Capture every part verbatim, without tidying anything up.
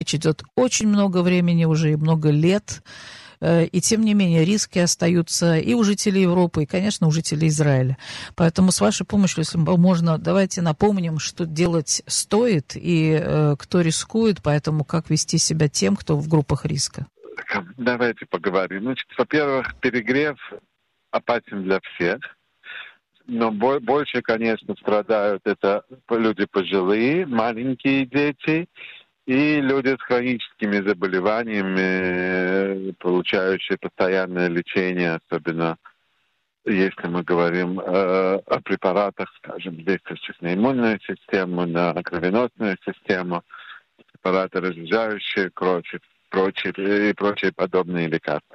Речь идет очень много времени уже и много лет. И тем не менее риски остаются и у жителей Европы, и, конечно, у жителей Израиля. Поэтому с вашей помощью, если можно, давайте напомним, что делать стоит и э, кто рискует, поэтому как вести себя тем, кто в группах риска. Давайте поговорим. Значит, во-первых, перегрев опасен для всех. Но больше, конечно, страдают это люди пожилые, маленькие дети и люди с хроническими заболеваниями, получающие постоянное лечение, особенно если мы говорим э, о препаратах, скажем, действующих на иммунную систему, на кровеносную систему, препараты, разжижающие кровь и прочие, и прочие подобные лекарства.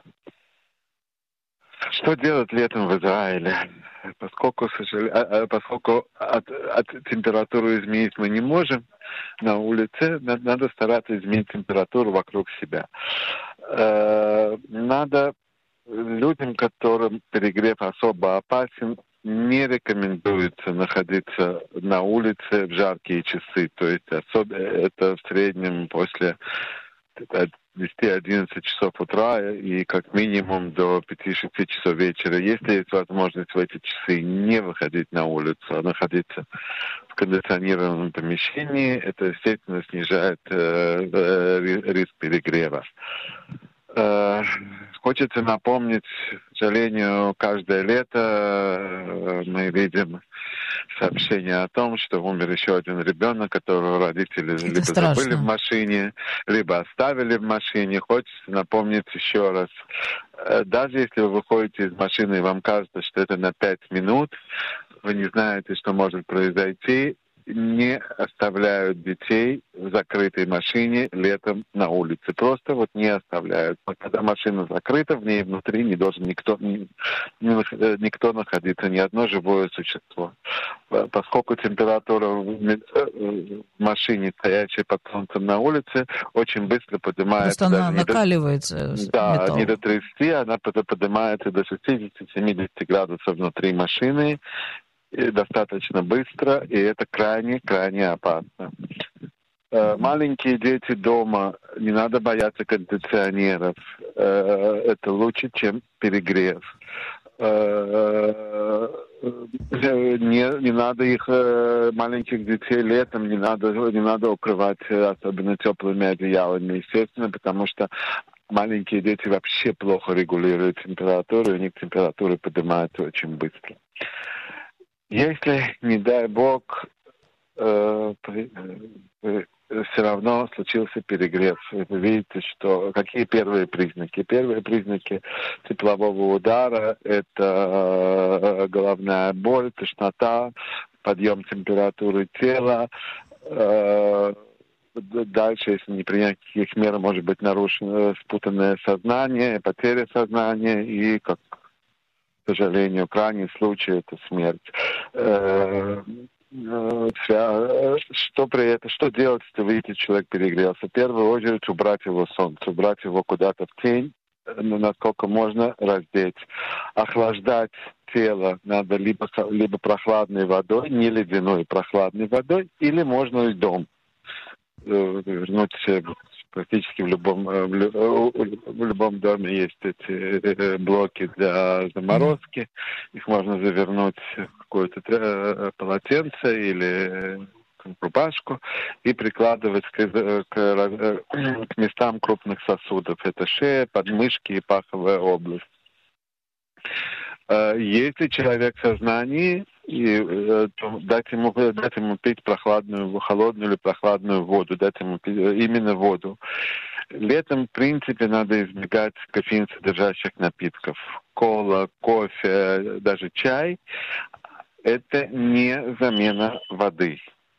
Что делать летом в Израиле? Поскольку, поскольку от, от температуры изменить мы не можем на улице, надо стараться изменить температуру вокруг себя. Надо людям, которым перегрев особо опасен, не рекомендуется находиться на улице в жаркие часы. То есть особенно это в среднем после десять-одиннадцать часов утра и как минимум до пяти-шести часов вечера. Если есть возможность в эти часы не выходить на улицу, а находиться в кондиционированном помещении, это, естественно, снижает э, э, риск перегрева. Э, хочется напомнить, к сожалению, каждое лето э, мы видим сообщение о том, что умер еще один ребенок, которого родители Это либо страшно. забыли в машине, либо оставили в машине. Хочется напомнить еще раз. Даже если вы выходите из машины и вам кажется, что это на пять минут, вы не знаете, что может произойти, не оставляют детей в закрытой машине летом на улице. Просто вот не оставляют. Когда машина закрыта, в ней внутри не должен никто, ни, никто находиться, ни одно живое существо. Поскольку температура в машине, стоящей под солнцем на улице, очень быстро поднимается. Просто она не накаливается. До, да, металл. не до тридцати, она поднимается до шестидесяти-семидесяти градусов внутри машины. И достаточно быстро, и это крайне-крайне опасно. Э, маленькие дети дома, не надо бояться кондиционеров. Э, это лучше, чем перегрев. Э, не, не надо их, маленьких детей летом, не надо, не надо укрывать особенно теплыми одеялами, естественно, потому что маленькие дети вообще плохо регулируют температуру, и у них температура поднимается очень быстро. Если, не дай бог, э, э, все равно случился перегрев, вы видите, что какие первые признаки? Первые признаки теплового удара – это э, головная боль, тошнота, подъем температуры тела. Э, дальше, если не принять никаких мер, может быть нарушено спутанное сознание, потеря сознания и, как к сожалению, крайний случай – это смерть. Что при этом, что делать, если вы видите, человек перегрелся? В первую очередь убрать его солнце, убрать его куда-то в тень, насколько можно раздеть. Охлаждать тело надо либо, либо прохладной водой, не ледяной, прохладной водой, или можно льдом. Вернуть практически в любом, в любом доме есть эти блоки для заморозки. Их можно завернуть в какое-то полотенце или рубашку и прикладывать к, к, к местам крупных сосудов. Это шея, подмышки и паховая область. Если человек в сознании, и то дать ему, дать ему пить прохладную, холодную или прохладную воду, дать ему пить именно воду. Летом, в принципе, надо избегать кофеин содержащих напитков. Кола, кофе, даже чай. Это не замена воды.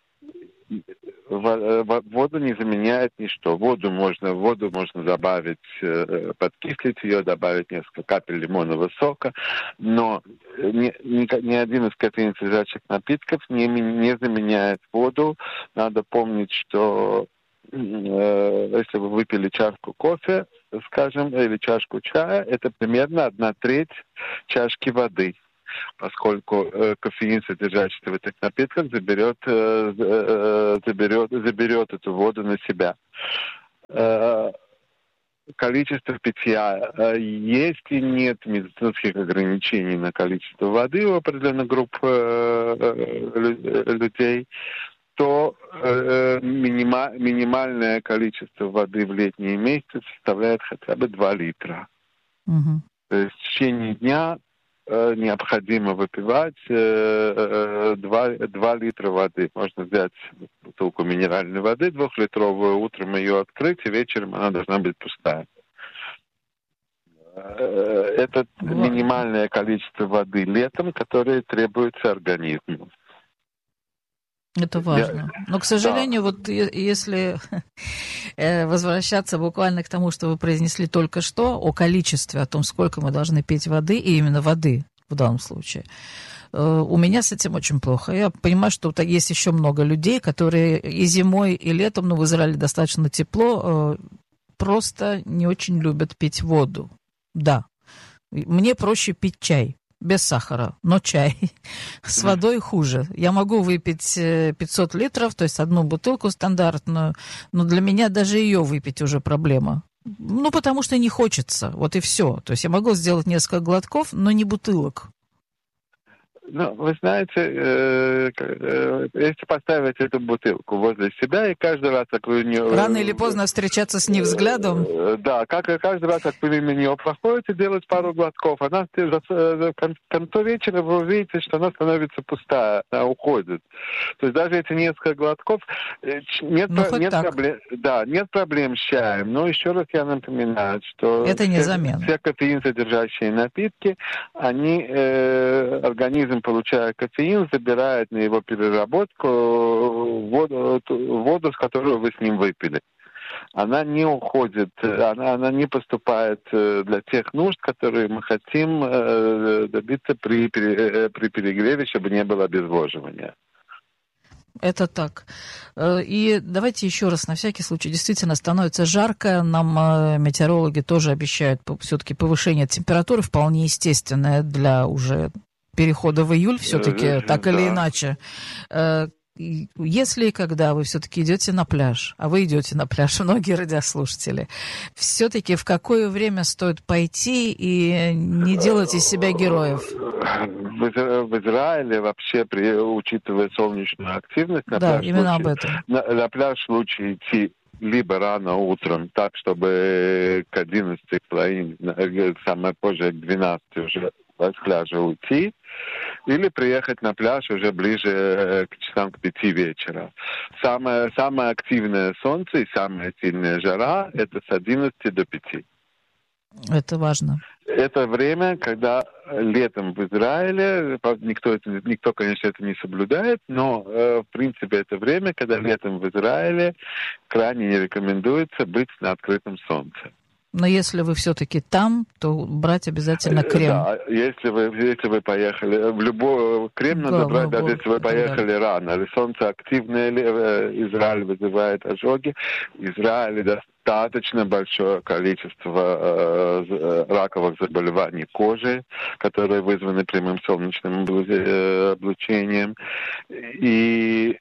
Воду не заменяет ничто. Воду можно, воду можно добавить, подкислить ее, добавить несколько капель лимонного сока, но ни, ни, ни один из кофеин-содержащих напитков не, не заменяет воду. Надо помнить, что э, если вы выпили чашку кофе, скажем, или чашку чая, это примерно одна треть чашки воды, поскольку э, кофеин, содержащийся в этих напитках, заберет, э, э, заберет, заберет эту воду на себя. количество питья. Есть и нет медицинских ограничений на количество воды у определенных групп людей, то минима, минимальное количество воды в летние месяцы составляет хотя бы два литра. Угу. То есть в течение дня необходимо выпивать два литра воды. Можно взять бутылку минеральной воды двухлитровую, утром ее открыть, и вечером она должна быть пустая. Это минимальное количество воды летом, которое требуется организму. Это важно. Но, к сожалению, да. вот если возвращаться буквально к тому, что вы произнесли только что, о количестве, о том, сколько мы должны пить воды, и именно воды в данном случае, у меня с этим очень плохо. Я понимаю, что есть еще много людей, которые и зимой, и летом, но в Израиле достаточно тепло, просто не очень любят пить воду. Да. Мне проще пить чай. Без сахара, но чай. С водой хуже. Я могу выпить пятьсот литров, то есть одну бутылку стандартную, но для меня даже ее выпить уже проблема. Ну, потому что не хочется, вот и все. То есть я могу сделать несколько глотков, но не бутылок. Ну, вы знаете, э, э, если поставить эту бутылку возле себя, и каждый раз, как вы... Не, Рано или поздно встречаться с ней взглядом? Э, да, как каждый раз, как вы мимо нее проходите, делать пару глотков. Она к концу вечера вы увидите, что она становится пустая, она уходит. То есть даже эти несколько глотков... Нет, ну, про, нет, проблем, да, нет проблем с чаем. Но еще раз я напоминаю, что... Это не все, замена. Все кофеин содержащие напитки, они э, организм, получая кофеин, забирает на его переработку воду, воду, с которой вы с ним выпили. Она не уходит, она, она не поступает для тех нужд, которые мы хотим добиться при, при перегреве, чтобы не было обезвоживания. Это так. И давайте еще раз, на всякий случай, действительно становится жарко, нам метеорологи тоже обещают все-таки повышение температуры, вполне естественное для уже перехода в июль все-таки, так да. или иначе. Если и когда вы все-таки идете на пляж, а вы идете на пляж, многие радиослушатели, все-таки в какое время стоит пойти и не делать из себя героев? В, в Израиле вообще, при, учитывая солнечную активность, на, да, пляж именно лучше, об этом. На, на пляж лучше идти либо рано утром, так, чтобы к одиннадцати, самое позже к двенадцати уже с пляжа уйти, или приехать на пляж уже ближе к часам к пяти вечера. Самое, самое активное солнце и самая сильная жара — это с одиннадцати до пяти. Это важно. Это время, когда летом в Израиле, никто, это, никто, конечно, это не соблюдает, но, э, в принципе, это время, когда летом в Израиле крайне не рекомендуется быть на открытом солнце. Но если вы все-таки там, то брать обязательно крем. Да, если вы, если вы поехали, в любой крем надо да, брать, даже если вы поехали рано. Солнце активное, Израиль вызывает ожоги. В Израиле достаточно большое количество э, раковых заболеваний кожи, которые вызваны прямым солнечным облучением. И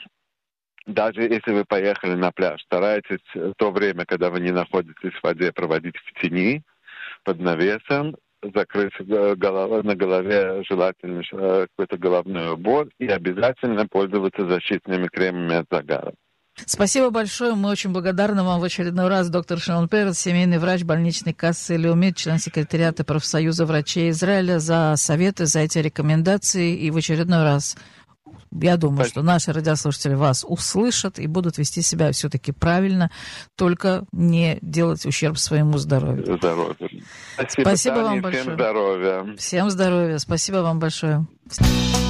даже если вы поехали на пляж, старайтесь то время, когда вы не находитесь в воде, проводить в тени, под навесом, закрыть голову, на голове желательно какой-то головной убор и обязательно пользоваться защитными кремами от загара. Спасибо большое. Мы очень благодарны вам в очередной раз, доктор Шимон Перец, семейный врач больничной кассы Леумид, член секретариата профсоюза врачей Израиля, за советы, за эти рекомендации. И в очередной раз я думаю, Спасибо. Что наши радиослушатели вас услышат и будут вести себя все-таки правильно, только не делать ущерб своему здоровью. Здоровье. Спасибо, Спасибо Таня, вам большое. Всем здоровья. Всем здоровья. Спасибо вам большое.